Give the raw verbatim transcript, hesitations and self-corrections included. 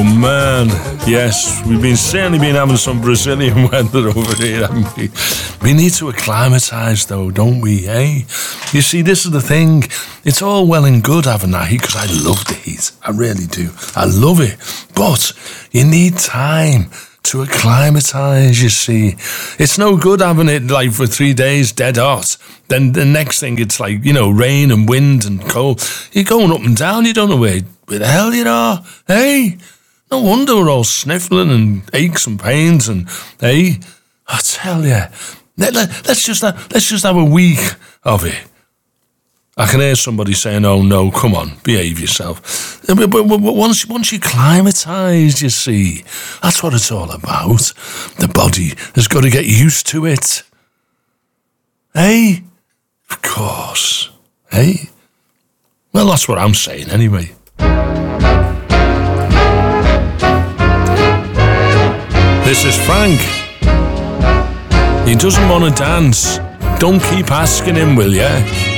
Oh man, yes, we've been certainly been having some Brazilian weather over here, haven't we? We need to acclimatise though, don't we, eh? You see, this is the thing. It's all well and good having that heat, because I love the heat. I really do. I love it. But you need time to acclimatise, you see. It's no good having it like for three days dead hot. Then the next thing it's like, you know, rain and wind and cold. You're going up and down, you don't know where, where the hell you are, hey? No wonder we're all sniffling and aches and pains and, hey? I tell you, let, let, let's just have, let's just have a week of it. I can hear somebody saying, oh no, come on, behave yourself. But, but, but once, once you're acclimatised, you see, that's what it's all about. The body has got to get used to it. Hey? Of course. Hey? Well, that's what I'm saying anyway. This is Frank. He doesn't want to dance. Don't keep asking him, will ya?